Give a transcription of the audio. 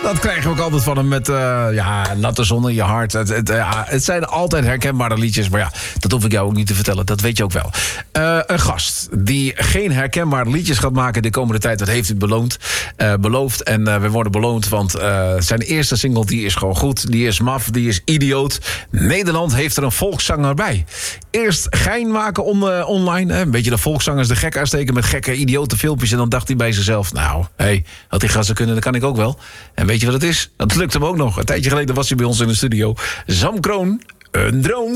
Dat krijgen we ook altijd van hem met Natte Zon in je hart. Het zijn altijd herkenbare liedjes, maar ja, dat hoef ik jou ook niet te vertellen. Dat weet je ook wel. Een gast die geen herkenbare liedjes gaat maken de komende tijd, dat heeft hij beloofd. En we worden beloond, want zijn eerste single die is gewoon goed. Die is maf, die is idioot. Nederland heeft er een volkszanger bij. Eerst gein maken online. Een beetje de volkszangers de gek aansteken met gekke idiote filmpjes. En dan dacht hij bij zichzelf, nou, had die gasten kunnen, dat kan ik ook wel. En weet je wat het is? Dat lukt hem ook nog. Een tijdje geleden was hij bij ons in de studio. Sam Kroon, een droom.